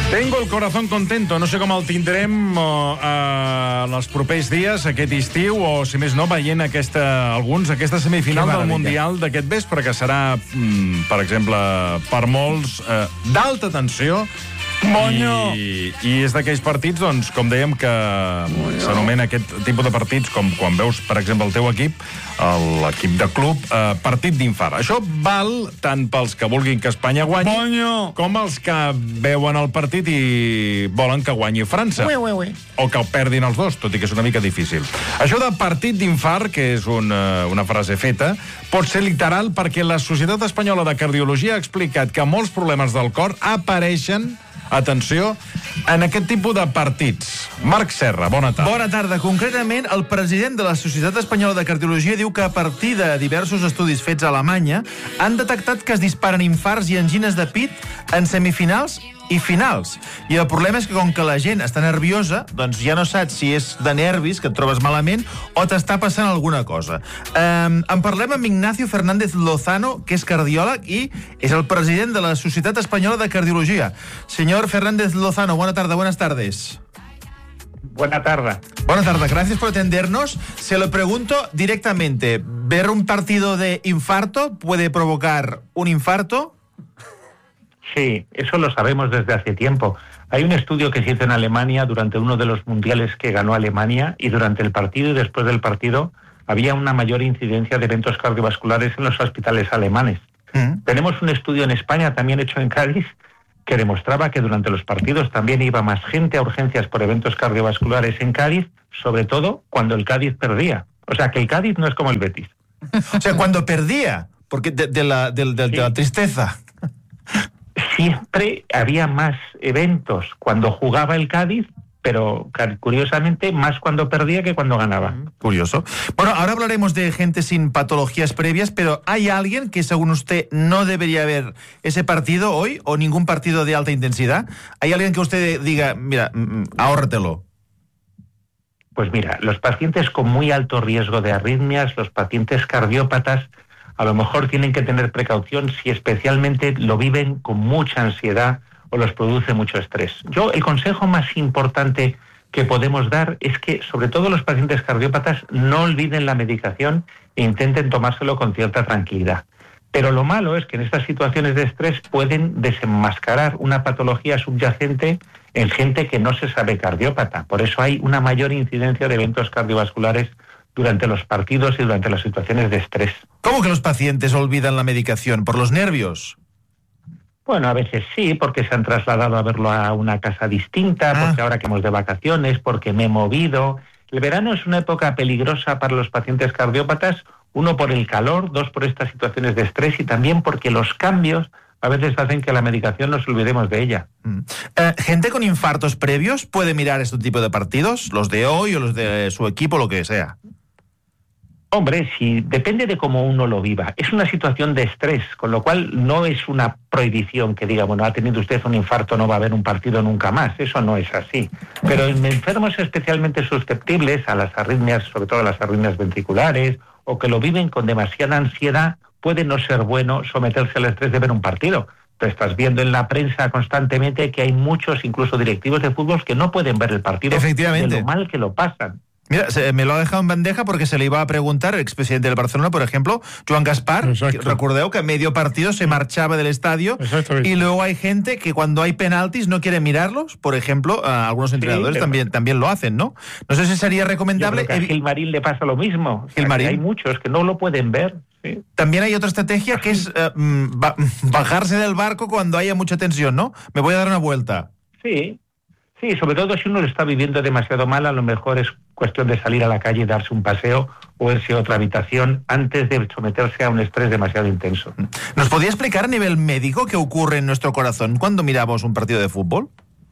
Tengo el corazón contento. No sé com el tindrem els propers dies, aquest estiu, o, si més no, veient aquesta semifinal del Mundial d'aquest vespre, que serà, per exemple, per molts, d'alta tensió. I és d'aquells partits, doncs, com dèiem, que s'anomena aquest tipus de partits, com quan veus, per exemple, el teu equip, l'equip de club, partit d'infart. Això val tant pels que vulguin que Espanya guanyi, com els que veuen el partit i volen que guanyi França. O que el perdin els dos, tot i que és una mica difícil. Això de partit d'infart, que és una frase feta, pot ser literal perquè la Societat Espanyola de Cardiologia ha explicat que molts problemes del cor apareixen, atenció, en aquest tipus de partits. Marc Serra, bona tarda. Bona tarda. Concretament, el president de la Societat Espanyola de Cardiologia diu que a partir de diversos estudis fets a Alemanya han detectat que es disparen infarts i angines de pit en semifinals i finals. I el problema és que com que la gent està nerviosa, doncs ja no saps si és de nervis, que et trobes malament, o t'està passant alguna cosa. En parlem amb Ignacio Fernández Lozano, que és cardiòleg i és el president de la Societat Espanyola de Cardiologia. Señor Fernández Lozano, buenas tardes. Buena tarde. Buenas tardes, gracias por atendernos. Se lo pregunto directamente, ¿ver un partido de infarto puede provocar un infarto? Sí, eso lo sabemos desde hace tiempo. Hay un estudio que se hizo en Alemania durante uno de los mundiales que ganó Alemania, y durante el partido y después del partido había una mayor incidencia de eventos cardiovasculares en los hospitales alemanes. Tenemos un estudio en España, también hecho en Cádiz, que demostraba que durante los partidos también iba más gente a urgencias por eventos cardiovasculares en Cádiz, sobre todo cuando el Cádiz perdía. O sea, que el Cádiz no es como el Betis. O sea, cuando perdía, porque de la tristeza. Siempre había más eventos cuando jugaba el Cádiz, pero curiosamente más cuando perdía que cuando ganaba. Curioso. Bueno, ahora hablaremos de gente sin patologías previas, pero ¿hay alguien que, según usted, no debería ver ese partido hoy o ningún partido de alta intensidad? ¿Hay alguien que usted diga, mira, ahórratelo? Pues mira, los pacientes con muy alto riesgo de arritmias, los pacientes cardiópatas, a lo mejor tienen que tener precaución si especialmente lo viven con mucha ansiedad o los produce mucho estrés. El consejo más importante que podemos dar es que, sobre todo los pacientes cardiópatas, no olviden la medicación e intenten tomárselo con cierta tranquilidad. Pero lo malo es que en estas situaciones de estrés pueden desenmascarar una patología subyacente en gente que no se sabe cardiópata. Por eso hay una mayor incidencia de eventos cardiovasculares durante los partidos y durante las situaciones de estrés. ¿Cómo que los pacientes olvidan la medicación? ¿Por los nervios? Bueno, a veces sí, porque se han trasladado a verlo a una casa distinta, porque ahora que hemos de vacaciones, porque me he movido. El verano es una época peligrosa para los pacientes cardiópatas, uno por el calor, dos por estas situaciones de estrés y también porque los cambios a veces hacen que la medicación nos olvidemos de ella. ¿Gente con infartos previos puede mirar este tipo de partidos? ¿Los de hoy o los de su equipo, lo que sea? Hombre, sí, depende de cómo uno lo viva. Es una situación de estrés, con lo cual no es una prohibición que diga, bueno, ha tenido usted un infarto, no va a haber un partido nunca más. Eso no es así. Pero en enfermos especialmente susceptibles a las arritmias, sobre todo a las arritmias ventriculares, o que lo viven con demasiada ansiedad, puede no ser bueno someterse al estrés de ver un partido. Tú estás viendo en la prensa constantemente que hay muchos, incluso directivos de fútbol, que no pueden ver el partido de lo mal que lo pasan. Mira, me lo ha dejado en bandeja porque se le iba a preguntar el expresidente del Barcelona, por ejemplo, Joan Gaspar. Recordeu que a medio partido se marchaba del estadio. Y luego hay gente que cuando hay penaltis no quiere mirarlos. Por ejemplo, algunos entrenadores también lo hacen, ¿no? No sé si sería recomendable. Yo creo que a Gilmarín le pasa lo mismo. Hay muchos que no lo pueden ver. Sí. También hay otra estrategia que es bajarse del barco cuando haya mucha tensión, ¿no? Me voy a dar una vuelta. Sí, sobre todo si uno lo está viviendo demasiado mal, a lo mejor es cuestión de salir a la calle y darse un paseo o irse a otra habitación antes de someterse a un estrés demasiado intenso. ¿Nos podría explicar a nivel médico qué ocurre en nuestro corazón cuando miramos un partido de fútbol?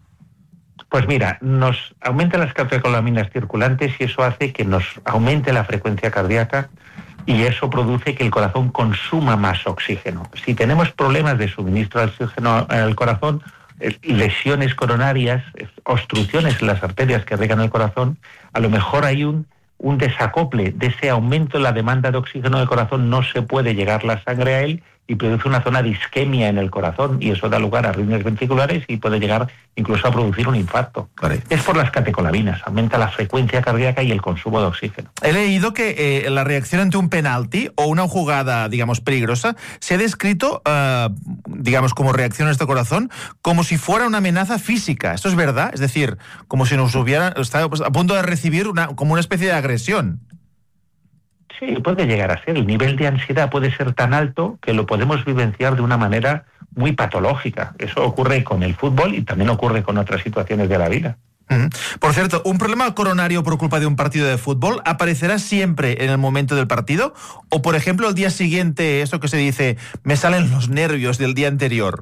Pues mira, nos aumentan las catecolaminas circulantes y eso hace que nos aumente la frecuencia cardíaca y eso produce que el corazón consuma más oxígeno. Si tenemos problemas de suministro de oxígeno al corazón, lesiones coronarias, obstrucciones en las arterias que regan el corazón, a lo mejor hay un desacople de ese aumento en la demanda de oxígeno del corazón, no se puede llegar la sangre a él y produce una zona de isquemia en el corazón y eso da lugar a arritmias ventriculares y puede llegar incluso a producir un infarto. Vale. Es por las catecolaminas, aumenta la frecuencia cardíaca y el consumo de oxígeno. He leído que la reacción ante un penalti o una jugada, digamos, peligrosa, se ha descrito, digamos, como reacción a este corazón, como si fuera una amenaza física. ¿Esto es verdad? Es decir, como si nos hubiera estado a punto de recibir como una especie de agresión. Sí, puede llegar a ser. El nivel de ansiedad puede ser tan alto que lo podemos vivenciar de una manera muy patológica. Eso ocurre con el fútbol y también ocurre con otras situaciones de la vida. Por cierto, ¿un problema coronario por culpa de un partido de fútbol aparecerá siempre en el momento del partido? ¿O, por ejemplo, el día siguiente, eso que se dice, me salen los nervios del día anterior?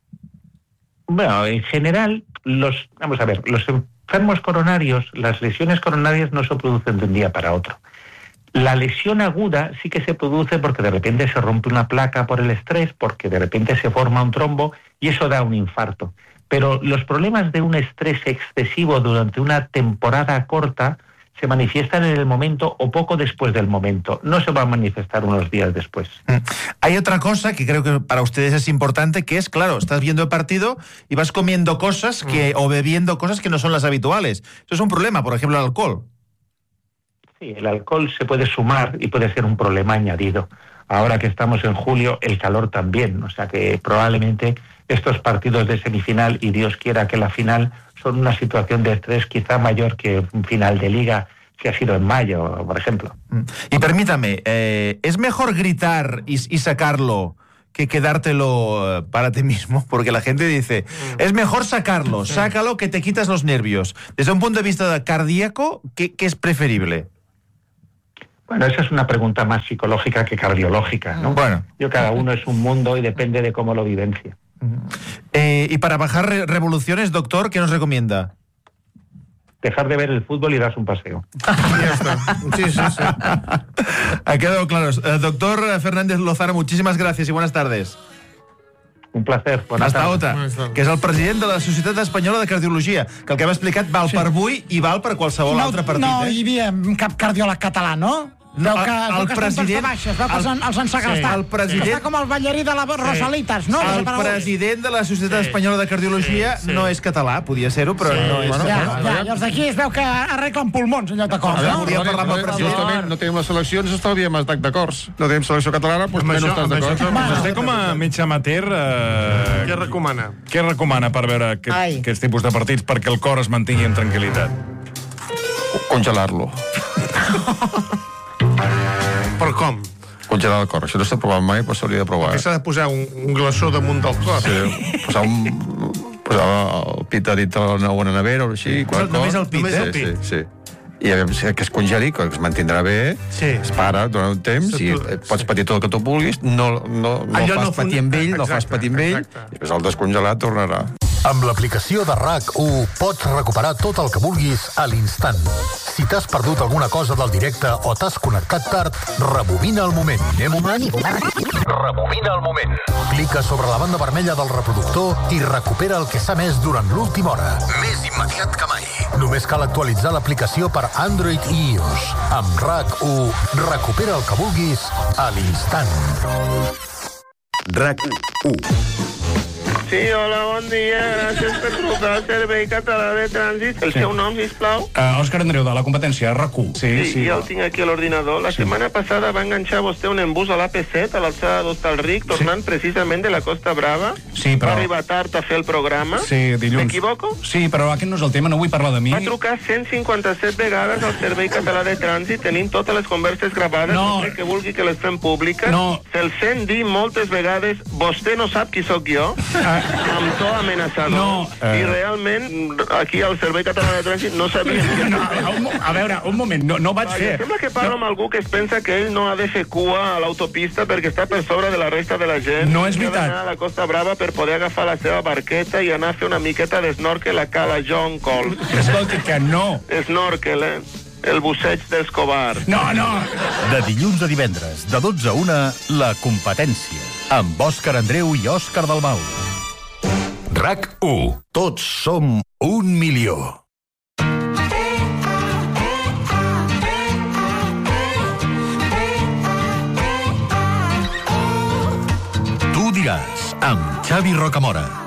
Bueno, en general, los enfermos coronarios, las lesiones coronarias no se producen de un día para otro. La lesión aguda sí que se produce porque de repente se rompe una placa por el estrés, porque de repente se forma un trombo y eso da un infarto. Pero los problemas de un estrés excesivo durante una temporada corta se manifiestan en el momento o poco después del momento. No se va a manifestar unos días después. Hay otra cosa que creo que para ustedes es importante, que es, claro, estás viendo el partido y vas comiendo cosas o bebiendo cosas que no son las habituales. Eso es un problema, por ejemplo, el alcohol. Sí, el alcohol se puede sumar y puede ser un problema añadido. Ahora que estamos en julio, el calor también. O sea que probablemente estos partidos de semifinal, y Dios quiera que la final, son una situación de estrés quizá mayor que un final de liga si ha sido en mayo, por ejemplo. Y permítame, ¿es mejor gritar y sacarlo que quedártelo para ti mismo? Porque la gente dice, es mejor sacarlo, sácalo que te quitas los nervios. Desde un punto de vista cardíaco, ¿qué es preferible? Bueno, esa es una pregunta más psicológica que cardiológica, ¿no? Bueno. Cada uno es un mundo y depende de cómo lo vivencia. Y para bajar revoluciones, doctor, ¿qué nos recomienda? Dejar de ver el fútbol y darse un paseo. Ya está. Sí. Ha quedado claro. Doctor Fernández Lozano, muchísimas gracias y buenas tardes. Un placer. Hasta otra, que és el president de la Societat Espanyola de Cardiologia, que el que hem explicat val per avui i val per qualsevol altre partit. No hi havia cap cardiòleg català, no? No, el president... Els han segrestat. El president... Està com el ballarí de la Rosalitas, no? El president de la Societat Espanyola de Cardiologia no és català, podia ser-ho, però no és català. I els d'aquí es veu que arreglen pulmons en lloc de cors, no? Justament, no tenim les seleccions, estalviem estat d'acords. No tenim selecció catalana, doncs menys estats d'acords. Vostè, com a metge amateur... Què recomana? Què recomana per veure aquests tipus de partits perquè el cor es mantingui en tranquil·litat? Congelar-lo. Per com? Congelar el cor. Això no s'ha provat mai, però s'hauria de provar. Que s'ha de posar un glaçó damunt del cor. Sí, posar el pit a dintre de una nevera o així. Només el pit, Sí. I que es congeli, que es mantindrà bé, es para durant un temps i pots patir tot el que tu vulguis, no el fas patir amb ell, no el fas patir amb ell, i després el descongelat tornarà. Amb l'aplicació de RAC1 pots recuperar tot el que vulguis a l'instant. Si t'has perdut alguna cosa del directe o t'has connectat tard, rebobina el moment. Rebobina el moment. Clica sobre la banda vermella del reproductor i recupera el que s'ha emès durant l'última hora. Més immediat que mai. Només cal actualitzar l'aplicació per Android i iOS. Amb RAC1, recupera el que vulguis a l'instant. RAC1. Sí, hola, bon dia. Gràcies per trucar al Servei Català de Trànsit. El seu nom, sisplau? Òscar Andreu, de la competència, RAC1. Sí, ja el tinc aquí a l'ordinador. La setmana passada va enganxar vostè un embús a l'AP7, a l'alçada d'Hostalric, tornant precisament de la Costa Brava. Sí, però... Va arribar tard a fer el programa. Sí, dilluns. M'equivoco? Sí, però aquest no és el tema, no vull parlar de mi. Va trucar 157 vegades al Servei Català de Trànsit, tenim totes les converses gravades, no crec que vulgui que les fem públiques. No. Se'l sent dir moltes vegades, vostè no sap qui sóc jo, amb to amenaçador. No. I realment, aquí al Servei Català de Trànsit no sabia... A veure, un moment, no vaig fer... Sembla que parlo amb algú que es pensa que ell no ha de fer cua a l'autopista perquè està per sobre de la resta de la gent. No és veritat. Ha d'anar a la Costa Brava per poder agafar la seva barqueta i anar a fer una miqueta d'esnorkel a Cala John Col. Escolti, que no. Esnorkel, el busseig d'Escobar. No. De dilluns a divendres, de 12 a 1, La Competència, amb Òscar Andreu i Òscar Dalmau. RAC1. Tots som 1 milió. amb Xavi Rocamora.